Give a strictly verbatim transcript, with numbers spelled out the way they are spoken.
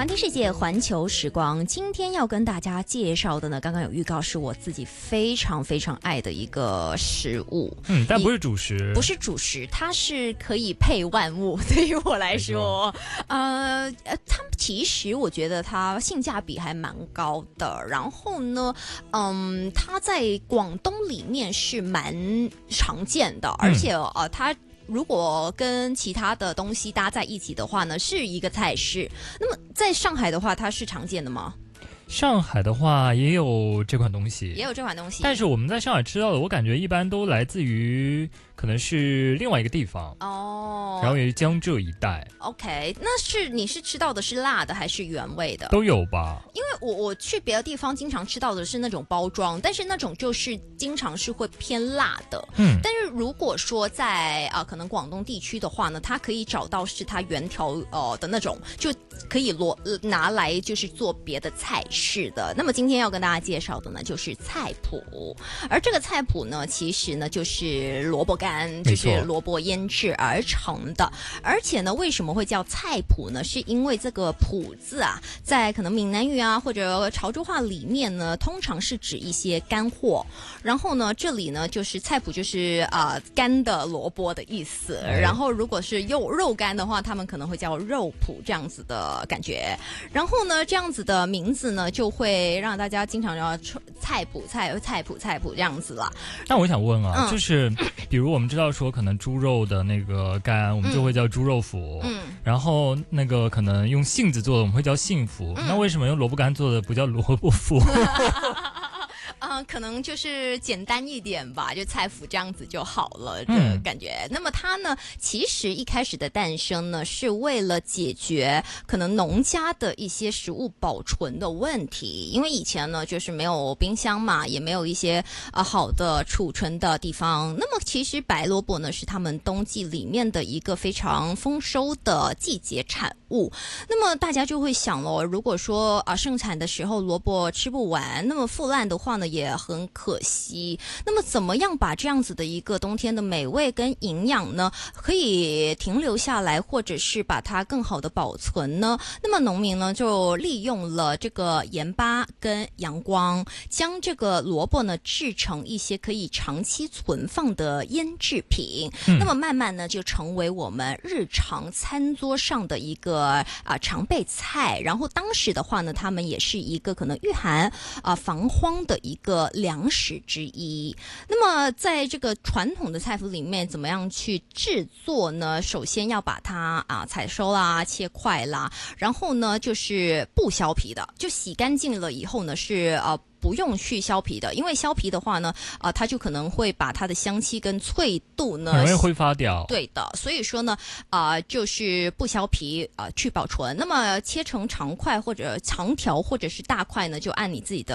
听世界环球时光，今天要跟大家介绍的呢，刚刚有预告，是我自己非常非常爱的一个食物。 嗯，但不是主食， 不是主食，它是可以配万物。对于我来说，呃呃，它其实我觉得它性价比还蛮高的。然后呢，嗯，它在广东里面是蛮常见的，而且呃，它。如果跟其他的东西搭在一起的话呢，是一个菜式。那么在上海的话，它是常见的吗？ 上海的话也有这款东西， 也有这款东西， 但是我们在上海吃到的，我感觉一般都来自于可能是另外一个地方哦，然后也是江浙一带。 OK， 那是你是吃到的是辣的还是原味的？ 都有吧。 因为我我去别的地方经常吃到的是那种包装，但是那种就是经常是会偏辣的。嗯，但是如果说在啊、呃、可能广东地区的话呢，它可以找到是它原条呃的那种，就可以攞拿来就是做别的菜式的。那么今天要跟大家介绍的呢，就是菜脯，而这个菜脯呢，其实呢就是萝卜干，就是萝卜腌制而成的。而且呢，为什么会叫菜脯呢？是因为这个脯字啊，在可能闽南语啊或者潮州话里面呢，通常是指一些干货。然后呢，这里呢就是菜脯就是啊、呃、干的萝卜的意思。然后如果是肉肉干的话，他们可能会叫肉脯这样子的感觉。然后呢，这样子的名字呢，就会让大家经常要菜脯菜菜脯菜脯这样子啦。 但我想问啊， 嗯、 就是比如我们知道说可能猪肉的那个干，我们就会叫猪肉脯，嗯，然后那个可能用杏子做的，我们会叫杏脯，嗯、那为什么用萝卜干做的不叫萝卜脯？ 嗯、呃，可能就是简单一点吧，就菜脯这样子就好了的感觉。嗯、那么它呢，其实一开始的诞生呢，是为了解决可能农家的一些食物保存的问题，因为以前呢就是没有冰箱嘛，也没有一些呃好的储存的地方。那么其实白萝卜呢，是他们冬季里面的一个非常丰收的季节产物。那么大家就会想咯，如果说啊、呃、盛产的时候萝卜吃不完，那么腐烂的话呢，也很可惜。那么怎么样把这样子的一个冬天的美味跟营养呢，可以停留下来，或者是把它更好的保存呢？那么农民呢，就利用了这个盐巴跟阳光，将这个萝卜呢制成一些可以长期存放的腌制品。嗯、那么慢慢呢，就成为我们日常餐桌上的一个啊、呃、常备菜。然后当时的话呢，他们也是一个可能御寒啊、呃、防荒的一个粮食之一。那么在这个传统的菜脯里面，怎么样去制作呢？首先要把它啊采收啦、切块啦，然后呢就是不削皮的，就洗干净了以后呢是呃。不用去削皮的，因为削皮的话呢，啊、呃，它就可能会把它的香气跟脆度呢很容易挥发掉。 对的，所以说呢，啊、呃，就是不削皮啊、呃，去保存。那么切成长块或者长条或者是大块呢，就按你自己的